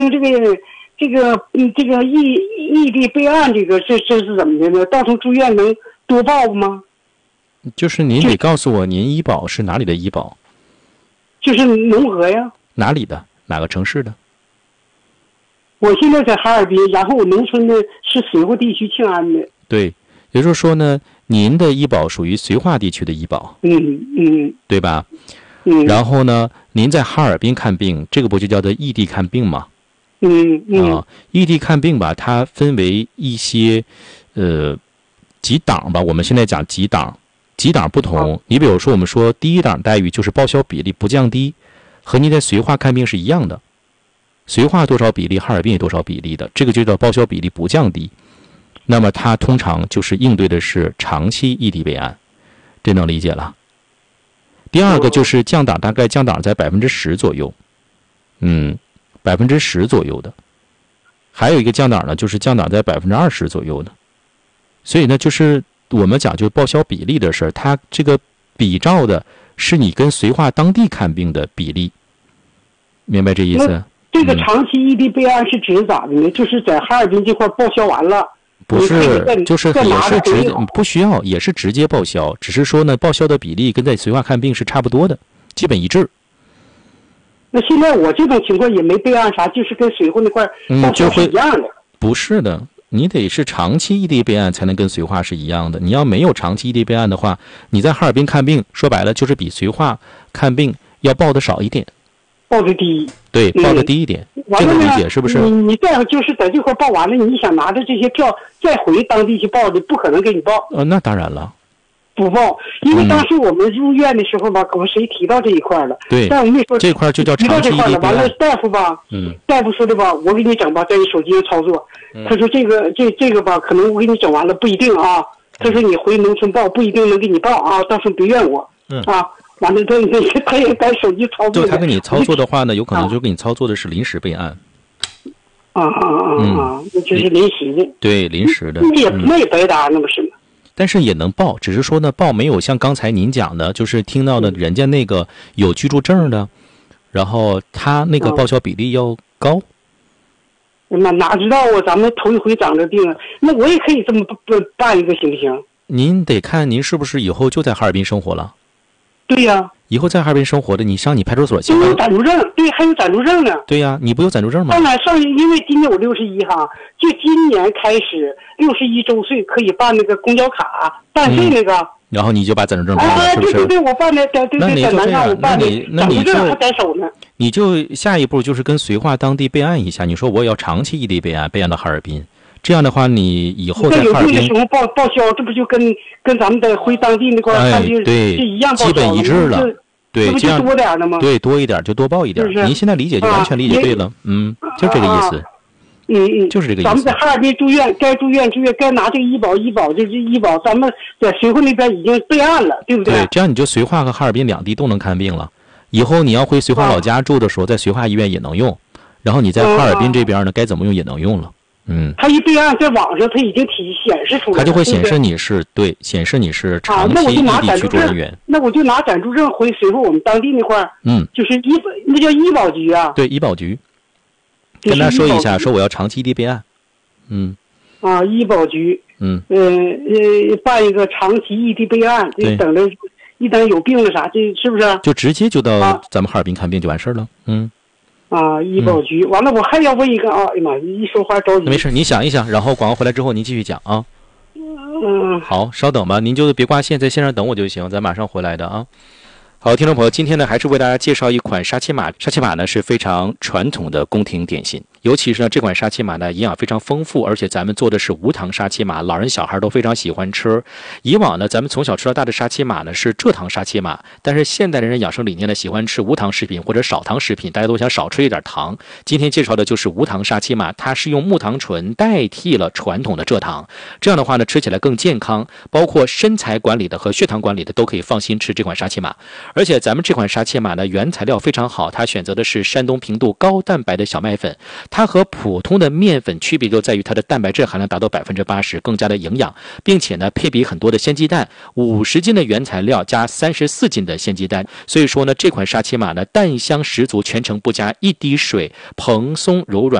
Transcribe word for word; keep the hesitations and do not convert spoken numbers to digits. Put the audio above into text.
这个这个嗯这个异异地备案这个这这是怎么的呢？到时候住院能多报吗？ 就是您得告诉我，您医保是哪里的医保？ 就是农合呀。 哪里的？哪个城市的？ 我现在在哈尔滨，然后我农村的是绥化地区庆安的。 对，也就是说呢，您的医保属于绥化地区的医保， 嗯嗯， 对吧？ 嗯。 然后呢，您在哈尔滨看病，这个不就叫做异地看病吗？ 嗯嗯。 啊，异地看病吧，它分为一些，呃，几档吧。我们现在讲几档，几档不同。你比如说，我们说第一档待遇就是报销比例不降低，和您在绥化看病是一样的。绥化多少比例，哈尔滨也多少比例的，这个就叫报销比例不降低。那么它通常就是应对的是长期异地备案，这能理解了。第二个就是降档，大概降档在百分之十左右，嗯，百分之十左右的。还有一个降档呢，就是降档在百分之二十左右的。所以呢，就是我们讲究报销比例的事儿，它这个比照的是你跟绥化当地看病的比例，明白这意思？ 这个长期异地备案是指咋的呢？嗯、就是在哈尔滨这块报销完了， 不是，就是也是直接不需要，也是直接报销，只是说呢，报销的比例跟在绥化看病是差不多的，基本一致。 那现在我这种情况也没备案啥，就是跟绥化那块报销是一样的、嗯。 不是的，你得是长期异地备案才能跟绥化是一样的。你要没有长期异地备案的话，你在哈尔滨看病，说白了就是比绥化看病要报的少一点。 报的低， 对，报的低一点， 嗯、 这个理解是不是？ 你你这样就是在这块报完了，你想拿着这些票再回当地去报的，不可能给你报。 呃，那当然了， 不报，因为当时我们入院的时候吧，可能谁提到这一块了？ 对， 但我没说这块就叫长期异地备案。 完了，大夫吧， 嗯， 大夫说的吧，我给你整吧，在你手机上操作。 嗯、 他说这个这这个吧，可能我给你整完了不一定啊。他说你回农村报不一定能给你报啊，到时候别怨我。 嗯啊。完了，他他也在手机操作。 就他给你操作的话呢，有可能就给你操作的是临时备案。 啊啊啊啊！那就是临时的。 对，临时的。 那也那也白搭，那不是吗？ 但是也能报，只是说呢，报没有像刚才您讲的，就是听到的人家那个有居住证的，然后他那个报销比例要高。 那哪知道啊？咱们头一回长这病，那我也可以这么办一个，行不行？ 您得看您是不是以后就在哈尔滨生活了。 对呀、啊， 以后在哈尔滨生活的，你上你派出所去。 有暂住证，对，还有暂住证呢。 对呀、啊，你不有暂住证吗？ 当然上，因为今年我六十一哈，就今年开始六十一周岁可以办那个公交卡办税那个、嗯。 然后你就把暂住证办了， 啊、 是不是？ 对对对，我办的，对对对，在南昌我办的， 那你就还在手呢。 你就下一步就是跟绥化当地备案一下，你说我要长期异地备案，备案到哈尔滨。这样的话，你以后在哈尔滨有病的时候报报销，这不就跟跟咱们的回当地那块看病是一样报销， 基本一致了。对， 这不就多点了吗？ 对，多一点就多报一点。 是是您现在理解就完全理解对了，啊、嗯，就这个意思。 啊、嗯嗯， 就是这个意思。 咱们在哈尔滨住院，该住院住院，该拿这个医保医保就是医保，咱们在绥化那边已经备案了，对不对？ 对，这样你就绥化和哈尔滨两地都能看病了。以后你要回绥化老家住的时候，在绥化医院也能用，然后你在哈尔滨这边呢，该怎么用也能用了。嗯， 他一备案在网上，他已经体显示出来了， 他就会显示你是 对, 对，显示你是长期异地居住人员。 那我就拿暂住证回绥化我们当地那块儿， 嗯， 就是医那叫医保局啊。 对，医保局，跟他说一下，说我要长期异地备案。嗯， 啊，医保局， 嗯， 呃呃，办一个长期异地备案，就等着一等有病了啥，这是不是？ 就直接就到咱们哈尔滨看病就完事儿了。嗯。 啊，医保局、嗯、完了，我还要问一个啊！哎呀妈，一说话着急。 没事，你想一想，然后广告回来之后您继续讲啊。 嗯， 好，稍等吧，您就别挂线，在线上等我就行，咱马上回来的啊。好，听众朋友，今天呢还是为大家介绍一款沙琪玛。沙琪玛呢是非常传统的宫廷点心，尤其是呢这款沙琪玛呢营养非常丰富，而且咱们做的是无糖沙琪玛，老人小孩都非常喜欢吃。以往呢咱们从小吃到大的沙琪玛呢是蔗糖沙琪玛，但是现代人养生理念呢喜欢吃无糖食品或者少糖食品，大家都想少吃一点糖。今天介绍的就是无糖沙琪玛，它是用木糖醇代替了传统的蔗糖，这样的话呢吃起来更健康，包括身材管理的和血糖管理的都可以放心吃这款沙琪玛。而且咱们这款沙琪玛呢原材料非常好，它选择的是山东平度高蛋白的小麦粉， 它和普通的面粉区别就在于它的蛋白质含量达到百分之八十，更加的营养，并且呢配比很多的鲜鸡蛋，五十斤的原材料加三十四斤的鲜鸡蛋，所以说呢这款沙琪玛呢蛋香十足，全程不加一滴水，蓬松柔软。